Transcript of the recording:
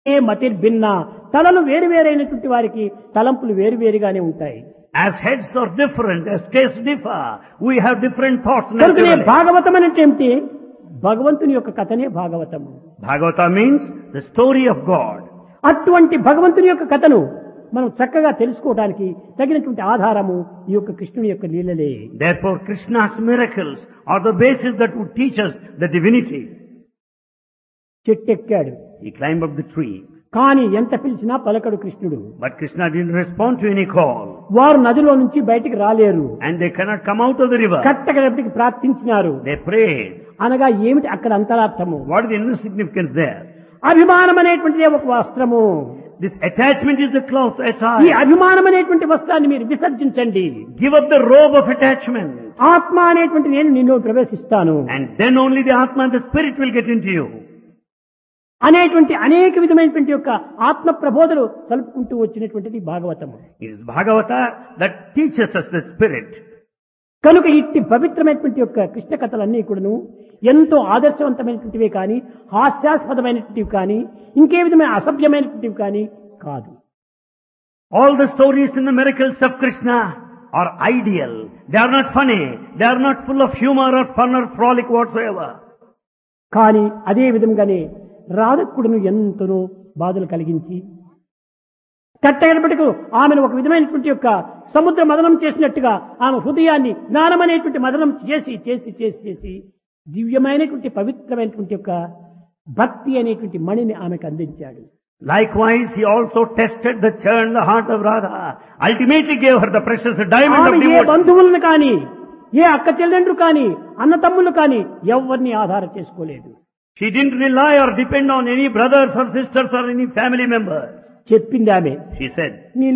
ఏ మతిర్భిన్న తలలు వేరువేరైనటువంటి వారికి తలంపులు వేరువేరుగానే ఉంటాయి. As heads are different, as tastes differ, we have different thoughts కనుకనే naturally. భాగవతం అంటే ఏమిటి? భగవంతుని యొక్క కథనే భాగవతము. Bhagavata means the story of God. అటువంటి భగవంతుని యొక్క కథను మనం చక్కగా తెలుసుకోవడానికి తగినటువంటి ఆధారము ఈ యొక్క కృష్ణుని యొక్క లీలలే. Therefore, Krishna's miracles are the basis that would teach us the divinity. చెట్టెక్కాడు, He climbed up the tree, కానీ ఎంత పిలిచినా పలకడు కృష్ణుడు. but Krishna didn't respond to any call. వారు నదిలో నుంచి బయటికి రాలేరు. And they cannot come out of the river. కట్టకడపటికి ప్రార్థించినారు. They prayed. అనగా ఏమిటి అక్కడ అంతరార్థము? What is the inner significance there? అభిమానం అనేటువంటిది ఒక వస్త్రము. This attachment is the cloth ఈ attire. అభిమానం అనేటువంటి వస్త్రాన్ని మీరు విసర్జించండి. Give up the robe of attachment. ఆత్మ అనేటువంటి నేను నిన్ను ప్రవేశిస్తాను And then only the Atma and the Spirit will get into you. అనేటువంటి అనేక విధమైనటువంటి యొక్క ఆత్మ ప్రబోధలు సలుపుకుంటూ వచ్చినటువంటిది భాగవతము. It is Bhagavata that teaches us the Spirit. కనుక ఇట్టి పవిత్రమైనటువంటి యొక్క కృష్ణ కథలన్నీ కూడాను ఎంతో ఆదర్శవంతమైనటువంటివే కానీ హాస్యాస్పదమైనటువంటివి కానీ ఇంకే విధమైన అసభ్యమైనటువంటివి కానీ కాదు. All the stories in the miracles of Krishna are ideal. They are not funny. They are not full of humor or fun or frolic whatsoever. కానీ అదే విధంగానే రాధకుడును ఎంతనో బాధలు కలిగించి కట్టైనప్పటికీ ఆమెను ఒక విధమైనటువంటి యొక్క సముద్ర మదనం చేసినట్టుగా ఆమె హృదయాన్ని జ్ఞానం అనేటువంటి మదనం చేసి చేసి చేసి చేసి దివ్యమైనటువంటి పవిత్రమైనటువంటి యొక్క భక్తి అనేటువంటి మణిని ఆమెకు అందించాడు. Likewise, he also tested the churn, the heart of Radha. Ultimately gave her the precious diamond of ఆమె ఏ devotion. బంధువులను కానీ ఏ అక్క చెల్లెండ్రు కానీ అన్న తమ్ముళ్ళు కానీ ఎవరిని ఆధారం చేసుకోలేదు. She didn't rely or depend on any brothers or sisters or any family members. చెప్పింది ఆమె, She said, నీ